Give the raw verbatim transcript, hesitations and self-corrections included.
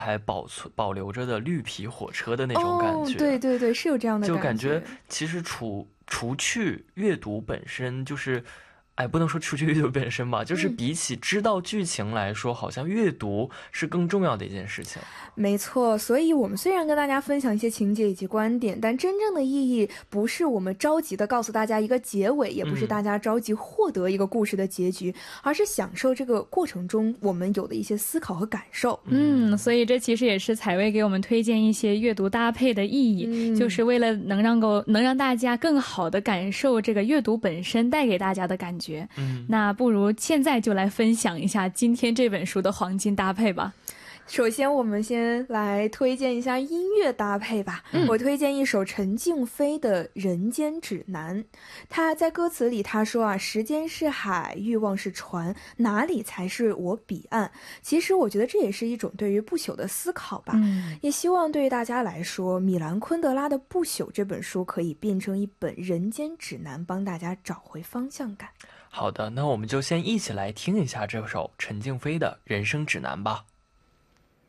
还保存保留着的绿皮火车的那种感觉。 哦，对对对，是有这样的就感觉。 感觉其实除除去阅读本身，就是哎，不能说除去阅读本身吧，就是嗯， 比起知道剧情来说，好像阅读是更重要的一件事情。 没错，所以我们虽然跟大家分享一些情节以及观点，但真正的意义不是我们着急的告诉大家一个结尾，也不是嗯， 大家着急获得一个故事的结局，而是享受这个过程中我们有的一些思考和感受。 嗯，所以这其实也是采薇给我们推荐一些阅读搭配的意义， 嗯就是为了能让够能让大家更好的感受这个阅读本身带给大家的感觉。 嗯， 那不如现在就来分享一下今天这本书的黄金搭配吧。 首先，我们先来推荐一下音乐搭配吧。 嗯我推荐一首陈静飞的《人间指南》。他在歌词里他说啊，时间是海，欲望是船，哪里才是我彼岸？其实我觉得这也是一种对于不朽的思考吧。 嗯， 也希望对于大家来说，米兰昆德拉的《不朽》这本书可以变成一本人间指南，帮大家找回方向感。 好的，那我们就先一起来听一下这首陈静飞的人生指南吧。